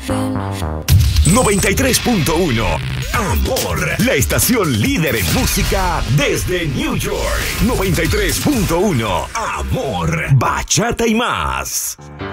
93.1 Amor, la estación líder en música desde New York. 93.1 Amor, bachata y más.